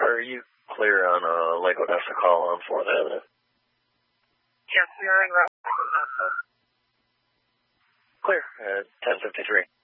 Are you clear on Lakewood Essa call on 4th Avenue? Yes, we are in route. Clear at 10:53.